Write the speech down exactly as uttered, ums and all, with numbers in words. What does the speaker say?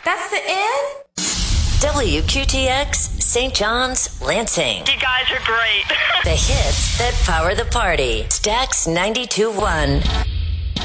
That's the end? W Q T X, Saint John's, Lansing. You guys are great. The hits that power the party. Stax ninety-two point one.